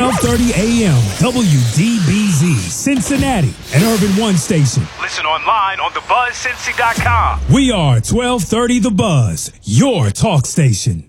1230 AM, WDBZ, Cincinnati, an Urban One station. Listen online on thebuzzcincy.com. We are 1230 The Buzz, your talk station.